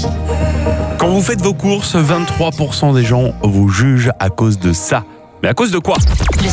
Quand vous faites vos courses, 23% des gens vous jugent à cause de ça. Mais à cause de quoi ?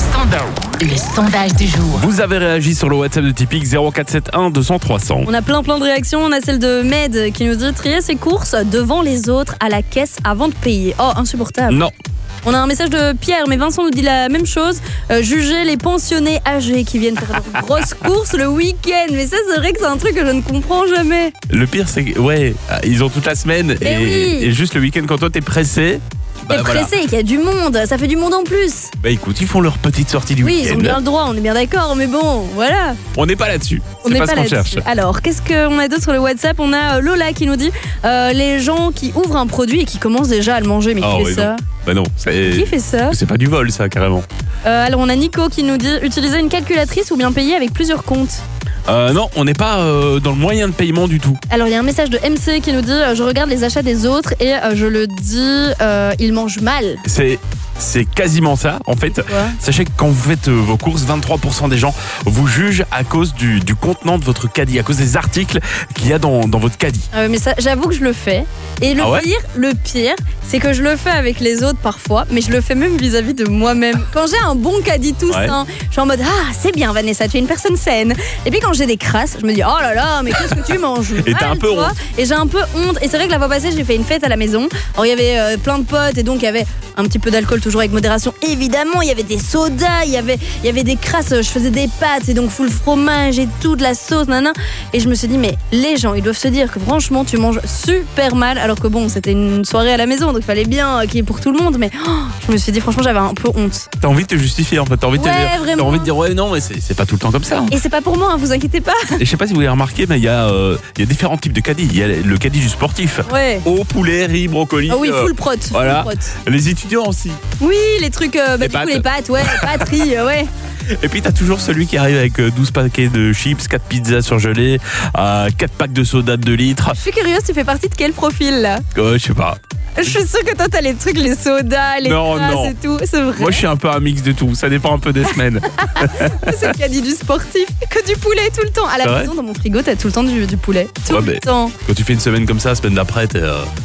Le sondage du jour. Vous avez réagi sur le WhatsApp de Typique 0471 200 300. On a plein de réactions. On a celle de Med qui nous dit trier ses courses devant les autres à la caisse avant de payer. Oh, insupportable. Non. On a un message de Pierre, mais Vincent nous dit la même chose. Juger les pensionnés âgés qui viennent faire leurs grosses courses le week-end. Mais ça, c'est vrai que c'est un truc que je ne comprends jamais. Le pire, c'est que, ils ont toute la semaine et juste le week-end, quand toi t'es pressé. T'es pressé, qu'il y a du monde, ça fait du monde en plus. Bah écoute, ils font leur petite sortie du week-end. Oui, ils ont bien le droit, on est bien d'accord, mais bon, voilà. On n'est pas là-dessus. On n'est pas ce qu'on là-dessus. cherche. Alors, qu'est-ce qu'on a d'autre sur le WhatsApp ? On a Lola qui nous dit les gens qui ouvrent un produit et qui commencent déjà à le manger. Mais qui fait ça ? Bah non, Qui fait ça ? c'est pas du vol, ça, carrément. Alors, on a Nico qui nous dit utiliser une calculatrice ou bien payer avec plusieurs comptes. Non, on n'est pas dans le moyen de paiement du tout. Alors, il y a un message de MC qui nous dit je regarde les achats des autres et je le dis, ils mangent mal. C'est quasiment ça. En fait, sachez que quand vous faites vos courses, 23% des gens vous jugent à cause du contenant de votre caddie, à cause des articles qu'il y a dans votre caddie. Mais ça, j'avoue que je le fais. Et le pire, c'est que je le fais avec les autres parfois, mais je le fais même vis-à-vis de moi-même. Quand j'ai un bon caddie tout sain, je suis en mode c'est bien Vanessa, tu es une personne saine. Et puis quand j'ai des crasses, je me dis oh là là, mais qu'est-ce que tu manges mal, et t'as un peu honte. Et j'ai un peu honte. Et c'est vrai que la fois passée, j'ai fait une fête à la maison. Alors il y avait plein de potes et donc il y avait un petit peu d'alcool, toujours avec modération. Évidemment, il y avait des sodas, il y avait des crasses. Je faisais des pâtes et donc full fromage et tout, de la sauce, nana. Et je me suis dit mais les gens, ils doivent se dire que franchement, tu manges super mal. Alors que bon, c'était une soirée à la maison, donc il fallait bien qu'il y ait pour tout le monde. Mais je me suis dit franchement, j'avais un peu honte. T'as envie de te justifier en fait. T'as envie de dire ouais non, mais c'est pas tout le temps comme ça. Et c'est pas pour moi, vous inquiétez pas. Et je sais pas si vous avez remarqué, mais il y a différents types de caddies. Il y a le caddie du sportif. Ouais. Au poulet, riz, brocoli. Ah oui, full prot. Voilà. Full prot. Les étudiants aussi. Oui, les trucs, les pâtes, pâtes, riz, ouais. Et puis t'as toujours celui qui arrive avec 12 paquets de chips, 4 pizzas surgelées, 4 packs de soda de 2 litres. Je suis curieuse, tu fais partie de quel profil là ? Je sais pas. Je suis sûre que toi t'as les trucs, les sodas, les crasses et tout, c'est vrai. Moi je suis un peu un mix de tout, ça dépend un peu des semaines. C'est le caddie du sportif, que du poulet tout le temps. À la maison, dans mon frigo, t'as tout le temps du poulet. Tout le temps. Quand tu fais une semaine comme ça, la semaine d'après, t'es...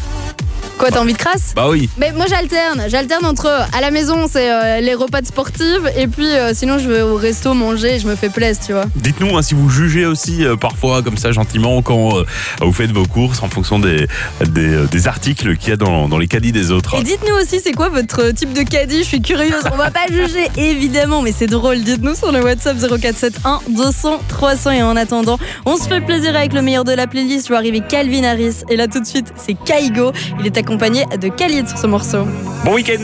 Quoi, t'as envie de crasse ? Bah oui. Mais moi j'alterne entre à la maison c'est les repas de sportive et puis sinon je vais au resto manger et je me fais plaisir, tu vois. Dites-nous si vous jugez aussi parfois comme ça gentiment quand vous faites vos courses en fonction des articles qu'il y a dans les caddies des autres. Et dites-nous aussi c'est quoi votre type de caddie, je suis curieuse. On va pas juger évidemment mais c'est drôle, dites-nous sur le WhatsApp 0471 200 300 et en attendant on se fait plaisir avec le meilleur de la playlist. Je vais arriver Calvin Harris et là tout de suite c'est Kaigo, il est accompagné de Khalid sur ce morceau. Bon week-end.